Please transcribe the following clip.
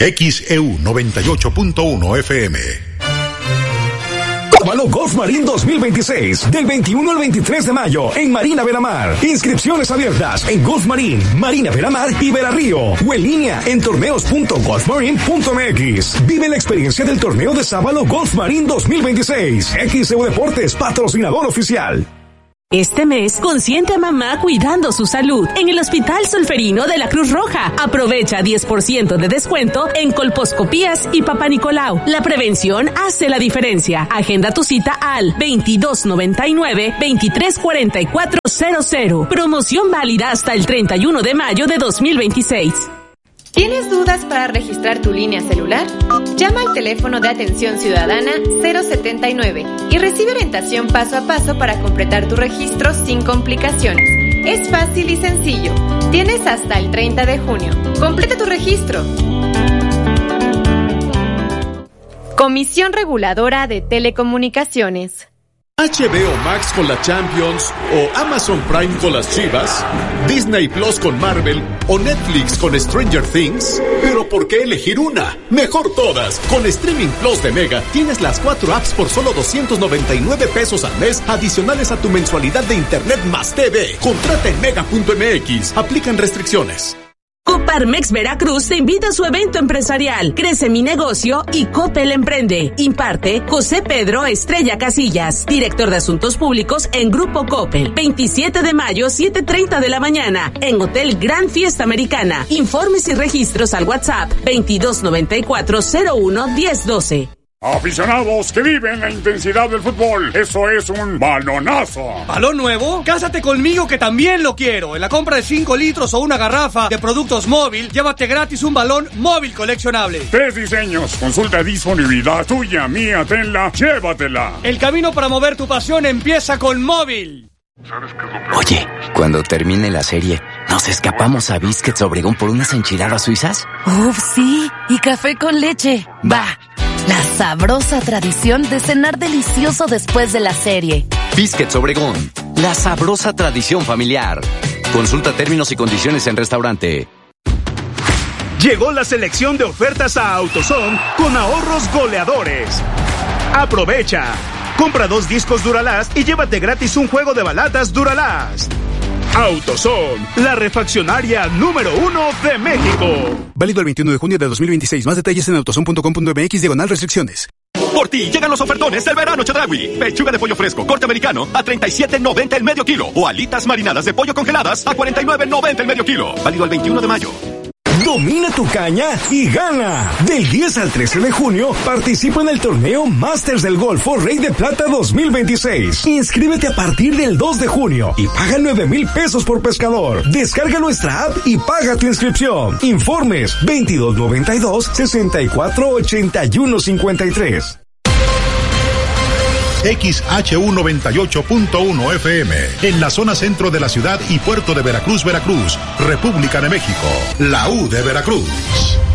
XEU 98.1 FM. Sábalo Golf Marín 2026, del 21 al 23 de mayo, en Marina Veramar. Inscripciones abiertas en Golf Marín, Marina Veramar y Verarrío, o en línea en torneos.golfmarine.mx. Vive la experiencia del torneo de Sábalo Golf Marín 2026. XEU Deportes, patrocinador oficial. Este mes, consiente a mamá cuidando su salud en el Hospital Solferino de la Cruz Roja. Aprovecha 10% de descuento en colposcopías y Papá Nicolau. La prevención hace la diferencia. Agenda tu cita al 2299-234400. Promoción válida hasta el 31 de mayo de 2026. ¿Tienes dudas para registrar tu línea celular? Llama al teléfono de atención ciudadana 079 y recibe orientación paso a paso para completar tu registro sin complicaciones. Es fácil y sencillo. Tienes hasta el 30 de junio. Completa tu registro. Comisión Reguladora de Telecomunicaciones. HBO Max con la Champions, o Amazon Prime con las Chivas, Disney Plus con Marvel, o Netflix con Stranger Things. ¿Pero por qué elegir una? Mejor todas. Con Streaming Plus de Mega tienes las 4 apps por solo 299 pesos al mes, adicionales a tu mensualidad de Internet más TV. Contrata en mega.mx. Aplican restricciones. Coparmex Veracruz te invita a su evento empresarial Crece mi negocio y Coppel Emprende. Imparte José Pedro Estrella Casillas, director de Asuntos Públicos en Grupo Coppel. 27 de mayo, 7:30 de la mañana, en Hotel Gran Fiesta Americana. Informes y registros al WhatsApp 2294-01-1012. Aficionados que viven la intensidad del fútbol, eso es un balonazo. ¿Balón nuevo? Cásate conmigo que también lo quiero. En la compra de 5 litros o una garrafa de productos móvil, llévate gratis un balón móvil coleccionable. 3 diseños, consulta disponibilidad, tuya, mía, tenla, llévatela. El camino para mover tu pasión empieza con móvil. Oye, cuando termine la serie, ¿nos escapamos a Biscuits Obregón por unas enchiladas suizas? ¡Uf, sí! Y café con leche. ¡Va! La sabrosa tradición de cenar delicioso después de la serie. Biscuits Obregón, la sabrosa tradición familiar. Consulta términos y condiciones en restaurante. Llegó la selección de ofertas a AutoZone con ahorros goleadores. Aprovecha. Compra 2 discos Duralast y llévate gratis un juego de baladas Duralast. AutoZone, la refaccionaria número 1 de México. Válido el 21 de junio de 2026. Más detalles en autozone.com.mx/restricciones. Por ti llegan los ofertones del verano Chedraui. Pechuga de pollo fresco corte americano a $37.90 el medio kilo. O alitas marinadas de pollo congeladas a $49.90 el medio kilo. Válido el 21 de mayo. Domina tu caña y gana. Del 10 al 13 de junio, participa en el torneo Masters del Golfo Rey de Plata 2026. Inscríbete a partir del 2 de junio y paga 9,000 pesos por pescador. Descarga nuestra app y paga tu inscripción. Informes 2292-648153. XHU 98.1 FM, en la zona centro de la ciudad y puerto de Veracruz, Veracruz, República de México, la U de Veracruz.